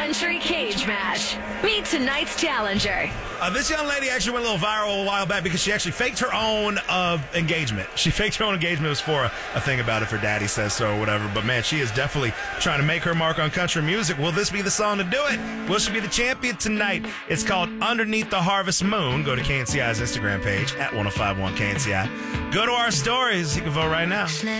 country cage match. Meet tonight's challenger. This young lady actually went a little viral a while back because she actually faked her own engagement. She faked her own engagement. It was for a thing about it for Daddy Says So or whatever. But, man, she is definitely trying to make her mark on country music. Will this be the song to do it? Will she be the champion tonight? It's called Underneath the Harvest Moon. Go to KNCI's Instagram page at 1051 KNCI. Go to our stories. You can vote right now.